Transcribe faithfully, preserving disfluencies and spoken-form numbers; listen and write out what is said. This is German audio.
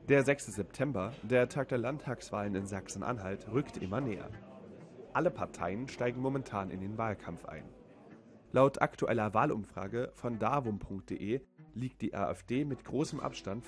Der sechste September, der Tag der Landtagswahlen in Sachsen-Anhalt, rückt immer näher. Alle Parteien steigen momentan in den Wahlkampf ein. Laut aktueller Wahlumfrage von davum punkt de liegt die AfD mit großem Abstand